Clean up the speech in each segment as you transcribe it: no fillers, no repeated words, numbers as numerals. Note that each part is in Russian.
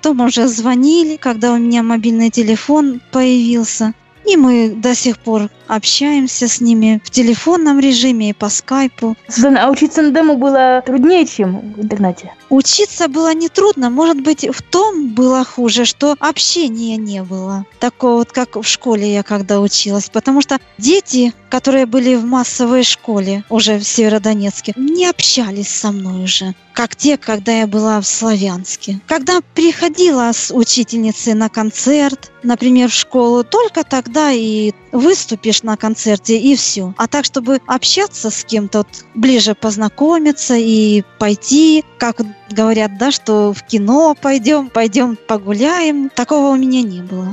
Потом уже звонили, когда у меня мобильный телефон появился. И мы до сих пор общаемся с ними в телефонном режиме и по скайпу. Светлана, а учиться на дому было труднее, чем в интернате? Учиться было нетрудно. Может быть, в том было хуже, что общения не было. Такого вот, как в школе я когда училась. Потому что дети, которые были в массовой школе уже в Северодонецке, не общались со мной уже, как те, когда я была в Славянске. Когда приходила с учительницей на концерт, например, в школу, только тогда и выступишь на концерте, и все. А так, чтобы общаться с кем-то, вот, ближе познакомиться и пойти, как говорят, да, что в кино пойдем погуляем, такого у меня не было.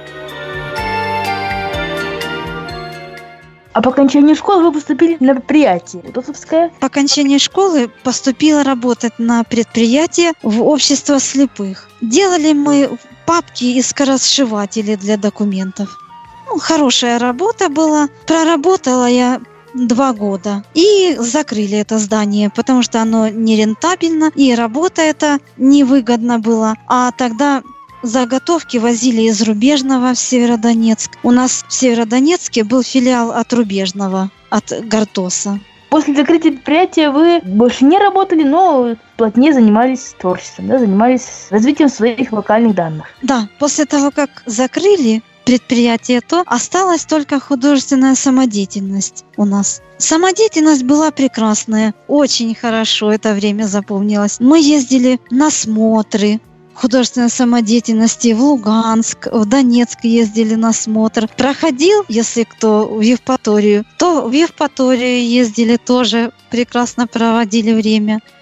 А по окончании школы вы поступили на предприятие Утосовское? По окончании школы поступила работать на предприятие в общество слепых. Делали мы папки и скоросшиватели для документов. Хорошая работа была. Проработала я 2 года. И закрыли это здание, потому что оно нерентабельно, и работа эта невыгодна была. А тогда заготовки возили из Рубежного в Северодонецк. У нас в Северодонецке был филиал от Рубежного, от Гортоса. После закрытия предприятия вы больше не работали, но плотнее занимались творчеством, да, занимались развитием своих локальных данных. Да, после того, как закрыли предприятие, то осталась только художественная самодеятельность у нас. Самодеятельность была прекрасная, очень хорошо это время запомнилось. Мы ездили на смотры художественной самодеятельности в Луганск, в Донецк ездили на смотр. Проходил, если кто, в Евпаторию, то в Евпаторию ездили тоже, прекрасно проводили время.